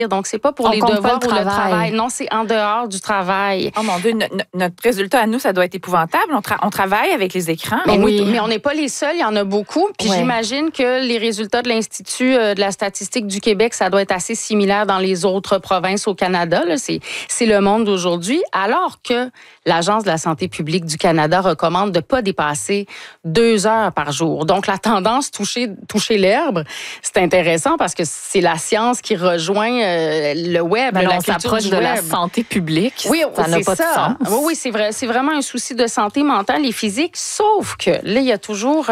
Donc, c'est pas pour les devoirs ou le travail. Non, c'est en dehors du travail. Oh mon Dieu, notre résultat à nous, ça doit être épouvantable. On travaille avec les écrans. Mais oui, mais on n'est pas les seuls, il y en a beaucoup. Puis j'imagine que les résultats de l'Institut de la statistique du Québec, ça doit être assez similaire dans les autres provinces au Canada. Là. C'est le monde d'aujourd'hui. Alors que l'Agence de la santé publique du Canada recommande de ne pas dépasser 2 heures par jour. Donc, la tendance toucher l'herbe, c'est intéressant parce que c'est la science qui rejoint le web, la culture s'approche de la santé publique. Oui, ça n'a pas de sens. Oui, c'est vrai. C'est vraiment un souci de santé mentale et physique, sauf que là, il y a toujours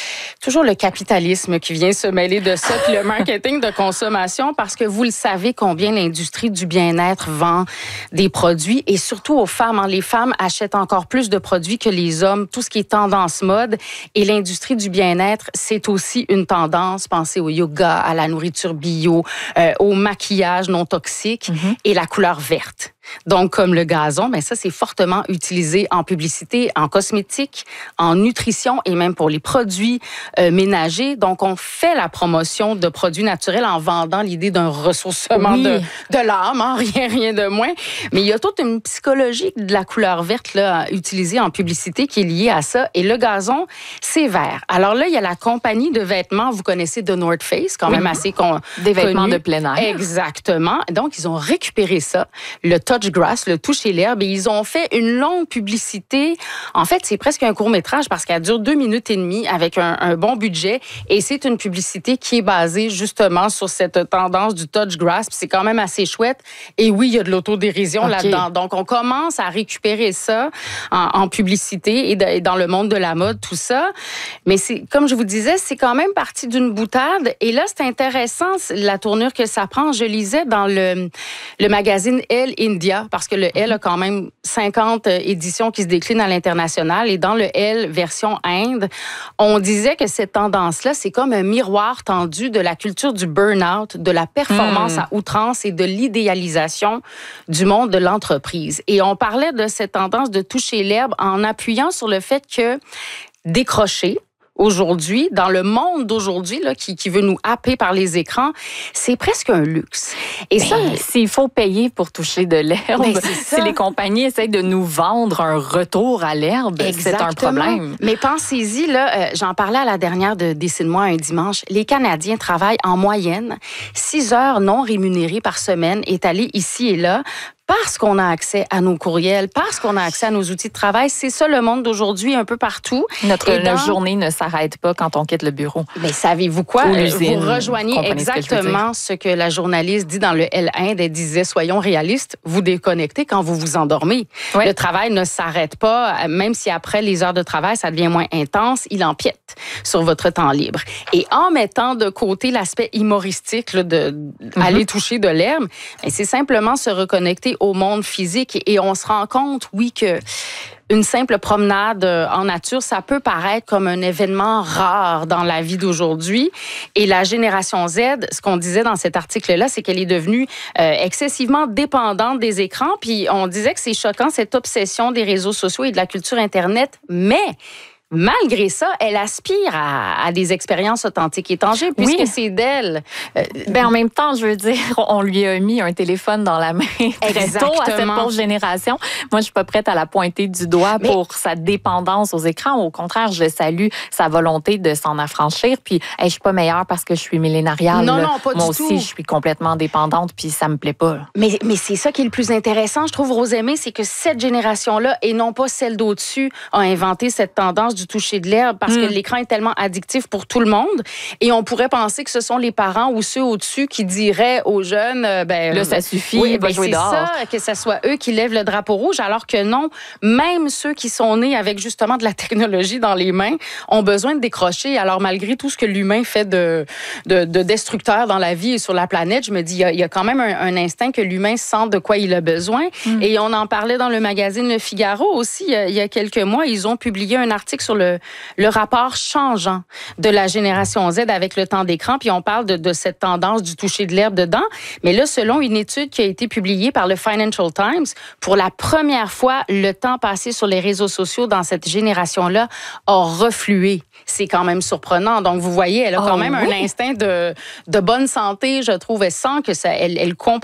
le capitalisme qui vient se mêler de ça, puis le marketing de consommation, parce que vous le savez combien l'industrie du bien-être vend des produits, et surtout aux femmes. Les femmes achètent encore plus de produits que les hommes, tout ce qui est tendance mode, et l'industrie du bien-être, c'est aussi une tendance. Pensez au yoga, à la nourriture bio, au maquillage non toxique et la couleur verte. Donc, comme le gazon, ça, c'est fortement utilisé en publicité, en cosmétique, en nutrition et même pour les produits ménagers. Donc, on fait la promotion de produits naturels en vendant l'idée d'un ressourcement de l'âme, rien de moins. Mais il y a toute une psychologie de la couleur verte là, utilisée en publicité qui est liée à ça. Et le gazon, c'est vert. Alors là, il y a la compagnie de vêtements, vous connaissez The North Face, quand même assez connue. Des vêtements de plein air. Exactement. Donc, ils ont récupéré ça, le touch grass, le toucher l'herbe, et ils ont fait une longue publicité. En fait, c'est presque un court-métrage parce qu'elle dure 2 minutes et demie avec un bon budget, et c'est une publicité qui est basée justement sur cette tendance du touch grass, puis c'est quand même assez chouette. Et oui, il y a de l'autodérision là-dedans. Donc, on commence à récupérer ça en publicité et dans le monde de la mode, tout ça. Mais c'est, comme je vous disais, c'est quand même parti d'une boutade. Et là, c'est intéressant, la tournure que ça prend. Je lisais dans le magazine Elle India, parce que le Elle a quand même 50 éditions qui se déclinent à l'international. Et dans le Elle version Inde, on disait que cette tendance-là, c'est comme un miroir tendu de la culture du burn-out, de la performance à outrance et de l'idéalisation du monde de l'entreprise. Et on parlait de cette tendance de toucher l'herbe en appuyant sur le fait que décrocher, aujourd'hui, dans le monde d'aujourd'hui là, qui veut nous happer par les écrans, c'est presque un luxe. Et ça, s'il faut payer pour toucher de l'herbe, si les compagnies essayent de nous vendre un retour à l'herbe, c'est un problème. Mais pensez-y, là, j'en parlais à la dernière de Décide-moi un dimanche, les Canadiens travaillent en moyenne 6 heures non rémunérées par semaine, étalées ici et là, parce qu'on a accès à nos courriels, parce qu'on a accès à nos outils de travail. C'est ça le monde d'aujourd'hui un peu partout. Notre journée ne s'arrête pas quand on quitte le bureau. Mais savez-vous quoi? Vous rejoignez exactement ce que la journaliste dit dans le Elle Inde. Elle disait, soyons réalistes, vous déconnectez quand vous vous endormez. Oui. Le travail ne s'arrête pas, même si après les heures de travail, ça devient moins intense, il empiète sur votre temps libre. Et en mettant de côté l'aspect humoristique là, aller toucher de l'herbe, c'est simplement se reconnecter au monde physique, et on se rend compte, oui, que une simple promenade en nature, ça peut paraître comme un événement rare dans la vie d'aujourd'hui. Et la génération Z, ce qu'on disait dans cet article-là, c'est qu'elle est devenue excessivement dépendante des écrans. Puis on disait que c'est choquant, cette obsession des réseaux sociaux et de la culture Internet, mais malgré ça, elle aspire à des expériences authentiques et tangibles, puisque c'est d'elle. En même temps, je veux dire, on lui a mis un téléphone dans la main très tôt à cette pauvre génération. Moi, je suis pas prête à la pointer du doigt pour sa dépendance aux écrans. Au contraire, je salue sa volonté de s'en affranchir. Puis, je suis pas meilleure parce que je suis millénariale. Non, pas du tout. Moi aussi, je suis complètement dépendante, puis ça me plaît pas. Mais c'est ça qui est le plus intéressant, je trouve, Rosemée, c'est que cette génération-là, et non pas celle d'au-dessus, a inventé cette tendance du toucher de l'herbe, parce que l'écran est tellement addictif pour tout le monde, et on pourrait penser que ce sont les parents ou ceux au-dessus qui diraient aux jeunes, là, ça suffit, va jouer dehors. C'est ça, que ce soit eux qui lèvent le drapeau rouge, alors que non, même ceux qui sont nés avec justement de la technologie dans les mains ont besoin de décrocher. Alors, malgré tout ce que l'humain fait de destructeur dans la vie et sur la planète, je me dis, il y a quand même un instinct que l'humain sent de quoi il a besoin. Et on en parlait dans le magazine Le Figaro aussi, il y a quelques mois, ils ont publié un article sur le rapport changeant de la génération Z avec le temps d'écran, puis on parle de cette tendance du toucher de l'herbe dedans. Mais là, selon une étude qui a été publiée par le Financial Times, pour la première fois, le temps passé sur les réseaux sociaux dans cette génération-là a reflué. C'est quand même surprenant. Donc, vous voyez, elle a quand même un instinct de bonne santé, je trouve. Elle sent que ça, elle comprend